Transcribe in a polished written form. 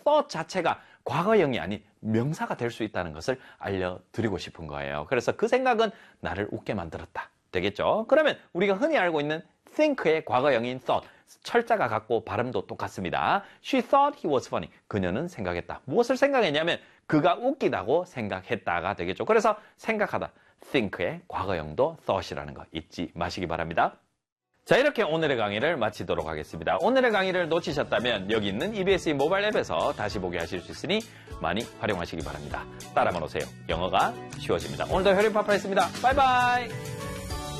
thought 자체가 과거형이 아닌 명사가 될 수 있다는 것을 알려드리고 싶은 거예요. 그래서 그 생각은 나를 웃게 만들었다. 되겠죠? 그러면 우리가 흔히 알고 있는 think의 과거형인 thought. 철자가 같고 발음도 똑같습니다. She thought he was funny. 그녀는 생각했다. 무엇을 생각했냐면 그가 웃기다고 생각했다가 되겠죠. 그래서 생각하다. think의 과거형도 thought이라는 거 잊지 마시기 바랍니다. 자, 이렇게 오늘의 강의를 마치도록 하겠습니다. 오늘의 강의를 놓치셨다면 여기 있는 EBS 모바일 앱에서 다시 보기 하실 수 있으니 많이 활용하시기 바랍니다. 따라만 오세요. 영어가 쉬워집니다. 오늘도 혈육파파였습니다. 바이바이!